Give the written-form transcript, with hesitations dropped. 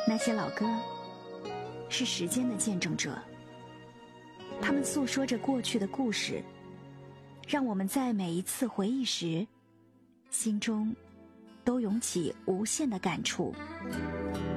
那些老歌是时间的见证者，他们诉说着过去的故事，让我们在每一次回忆时，心中都涌起无限的感触。